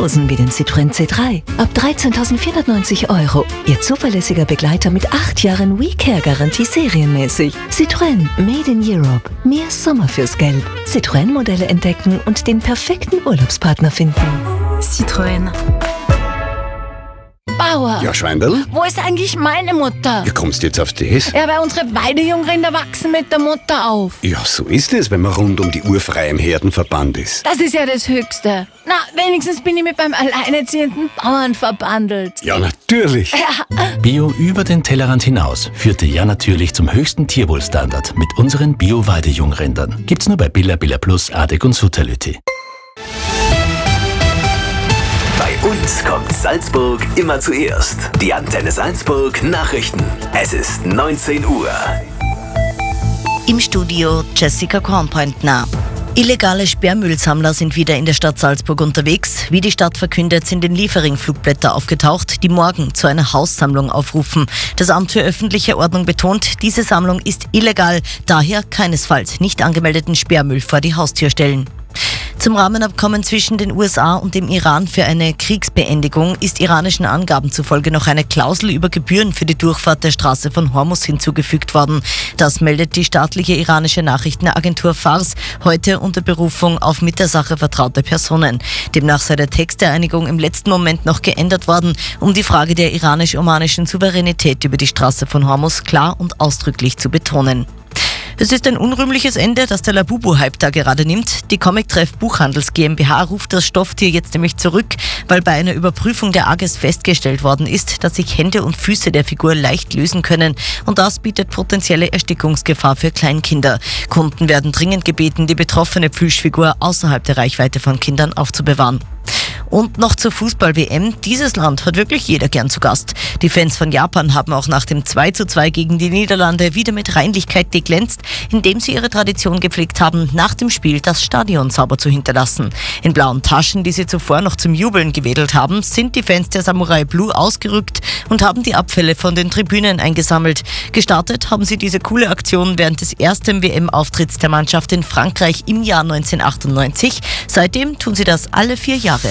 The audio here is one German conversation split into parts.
Spritzosen wie den Citroën C3 ab 13.490 €. Ihr zuverlässiger Begleiter mit 8 Jahren WeCare-Garantie serienmäßig. Citroën, made in Europe. Mehr Sommer fürs Geld. Citroën-Modelle entdecken und den perfekten Urlaubspartner finden. Citroën. Bauer, Ja, Schweindl? wo ist eigentlich meine Mutter? Wie kommst du jetzt auf das? Ja, weil unsere Weidejungrinder wachsen mit der Mutter auf. Ja, so ist es, wenn man rund um die Uhr frei im Herdenverband ist. Das ist ja das Höchste. Na, wenigstens bin ich mit beim alleinerziehenden Bauern verbandelt. Ja, natürlich. Bio über den Tellerrand hinaus führte ja natürlich zum höchsten Tierwohlstandard mit unseren Bio-Weidejungrindern. Gibt's nur bei Billa Plus, Adek und Sutterlütti. Bei uns kommt Salzburg immer zuerst. Die Antenne Salzburg Nachrichten. Es ist 19 Uhr. Im Studio Jessica Kornpointner. Illegale Sperrmüllsammler sind wieder in der Stadt Salzburg unterwegs. Wie die Stadt verkündet, sind in Liefering Flugblätter aufgetaucht, die morgen zu einer Haussammlung aufrufen. Das Amt für öffentliche Ordnung betont, diese Sammlung ist illegal, daher keinesfalls nicht angemeldeten Sperrmüll vor die Haustür stellen. Zum Rahmenabkommen zwischen den USA und dem Iran für eine Kriegsbeendigung ist iranischen Angaben zufolge noch eine Klausel über Gebühren für die Durchfahrt der Straße von Hormuz hinzugefügt worden. Das meldet die staatliche iranische Nachrichtenagentur Fars heute unter Berufung auf mit der Sache vertraute Personen. Demnach sei der Text der Einigung im letzten Moment noch geändert worden, um die Frage der iranisch-omanischen Souveränität über die Straße von Hormuz klar und ausdrücklich zu betonen. Es ist ein unrühmliches Ende, das der Labubu-Hype da gerade nimmt. Die Comic-Treff Buchhandels GmbH ruft das Stofftier jetzt nämlich zurück, weil bei einer Überprüfung der AGES festgestellt worden ist, dass sich Hände und Füße der Figur leicht lösen können. Und das bietet potenzielle Erstickungsgefahr für Kleinkinder. Kunden werden dringend gebeten, die betroffene Plüschfigur außerhalb der Reichweite von Kindern aufzubewahren. Und noch zur Fußball-WM. Dieses Land hat wirklich jeder gern zu Gast. Die Fans von Japan haben auch nach dem 2:2 gegen die Niederlande wieder mit Reinlichkeit geglänzt, indem sie ihre Tradition gepflegt haben, nach dem Spiel das Stadion sauber zu hinterlassen. In blauen Taschen, die sie zuvor noch zum Jubeln gewedelt haben, sind die Fans der Samurai Blue ausgerückt und haben die Abfälle von den Tribünen eingesammelt. Gestartet haben sie diese coole Aktion während des ersten WM-Auftritts der Mannschaft in Frankreich im Jahr 1998. Seitdem tun sie das alle 4 Jahre.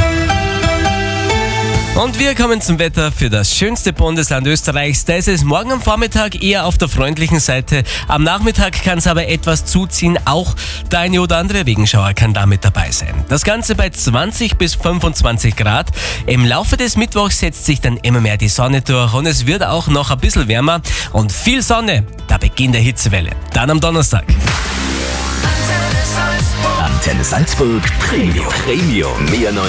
Und wir kommen zum Wetter für das schönste Bundesland Österreichs. Da ist es morgen am Vormittag eher auf der freundlichen Seite. Am Nachmittag kann es aber etwas zuziehen. Auch der eine oder andere Regenschauer kann damit dabei sein. Das Ganze bei 20 bis 25 Grad. Im Laufe des Mittwochs setzt sich dann immer mehr die Sonne durch und es wird auch noch ein bisschen wärmer. Und viel Sonne, da beginnt der Hitzewelle. Dann am Donnerstag. Antenne Salzburg Premium. Mehr Neues